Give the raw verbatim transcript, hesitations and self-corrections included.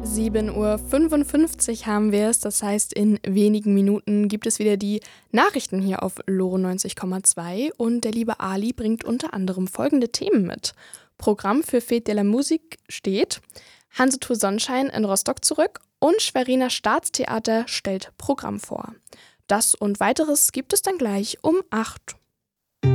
sieben Uhr fünfundfünfzig haben wir es, das heißt, in wenigen Minuten gibt es wieder die Nachrichten hier auf Lore neunzig Komma zwei und der liebe Ali bringt unter anderem folgende Themen mit. Programm für Fête de la Musique steht, Hansetour Sonnenschein in Rostock zurück und Schweriner Staatstheater stellt Programm vor. Das und weiteres gibt es dann gleich um acht.